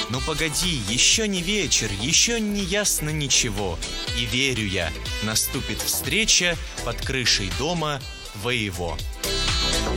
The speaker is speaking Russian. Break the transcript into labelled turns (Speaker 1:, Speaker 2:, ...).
Speaker 1: Ну погоди, еще не вечер, еще не ясно ничего. И верю я, наступит встреча под крышей дома твоего.